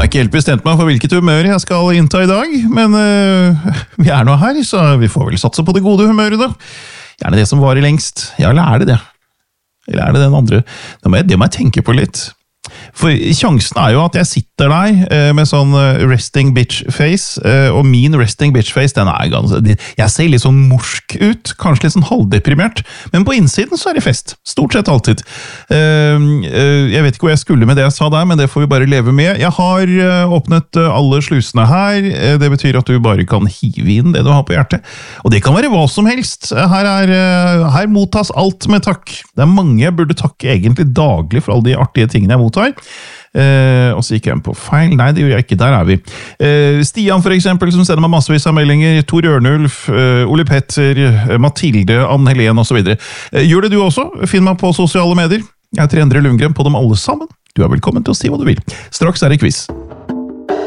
har ikke helt bestemt meg for hvilket humør jeg skal innta i dag, men vi nå her, så vi får vel satse på det gode humøret da. Gjerne det som varer lengst. Ja, eller det? Eller det den andre? Det må jeg tenke på litt. For sjansen jo at jeg sitter der med sånn resting bitch face, og min resting bitch face, den ganske... Jeg ser litt sånn morsk ut, kanskje litt sånn halvdeprimert, men på innsiden så det fest. Stort sett alltid. Jeg vet ikke hvor jeg skulle med det jeg sa der, men det får vi bare leve med. Jeg har åpnet alle slusene her. Det betyr at du bare kan hive inn det du har på hjertet. Og det kan være hva som helst. Her mottas alt med takk. Det mange jeg burde takke egentlig daglig for alle de artige tingene jeg mottar. Og så gikk jeg på feil. Nei, det gjorde jeg ikke. Der vi. Stian for eksempel, som sender meg massevis av meldinger. Tor Ørnulf, Ole Petter, Mathilde, Ann-Helene og så videre. Gjør det du også? Finn meg på sosiale medier. Jeg heter Endre Lundgren på dem alle sammen. Du velkommen til å si hva du vil. Straks det quiz.